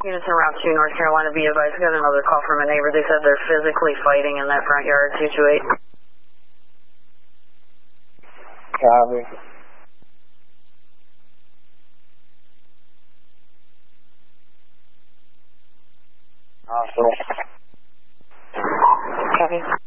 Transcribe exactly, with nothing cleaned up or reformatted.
Units in Route two, North Carolina, be advised. Got another call from a neighbor. They said they're physically fighting in that front yard, two two eight. Copy. Hospital. Copy.